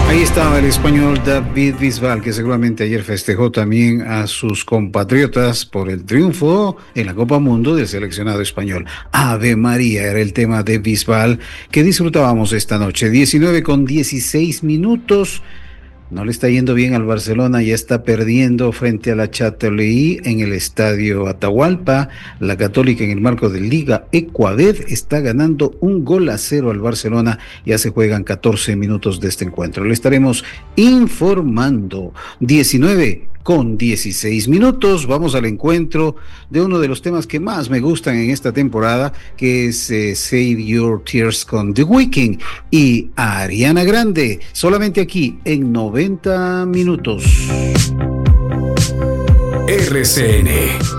Ahí estaba el español David Bisbal, que seguramente ayer festejó también a sus compatriotas por el triunfo en la Copa Mundo del seleccionado español. Ave María era el tema de Bisbal que disfrutábamos esta noche. 19:16. No le está yendo bien al Barcelona, ya está perdiendo frente a la Châtellerault en el estadio Atahualpa. La Católica, en el marco de Liga Ecuador, está ganando 1-0 al Barcelona. Ya se juegan 14 minutos de este encuentro. Le estaremos informando. 19:16. Vamos al encuentro de uno de los temas que más me gustan en esta temporada, que es Save Your Tears con The Weeknd y Ariana Grande, solamente aquí en 90 minutos. RCN